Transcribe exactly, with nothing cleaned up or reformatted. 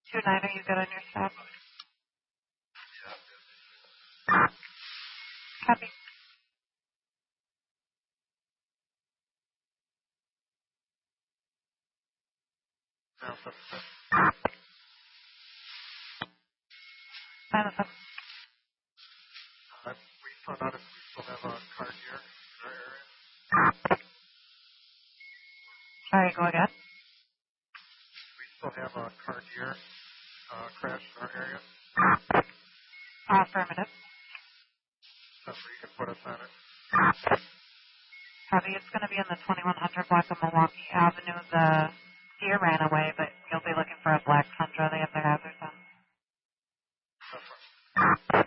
two nine, are you good on your stop? Copy. Nine oh seven. Uh, we found out if we still have a car here in our area. Sorry, go again. We still have a car here uh, crash in our area. Affirmative. That's where you can put us on it. Copy. It's going to be in the twenty-one hundred block of Milwaukee Avenue. The deer ran away, but you'll be looking for a black Tundra. They have their hazards on.